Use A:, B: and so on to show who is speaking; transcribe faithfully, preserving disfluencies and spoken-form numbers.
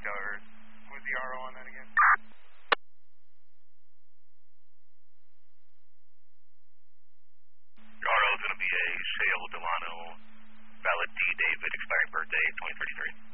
A: Or who's the R O on that again?
B: R O is going to be a Shale Delano, valid D. David, expiring birthday twenty thirty-three.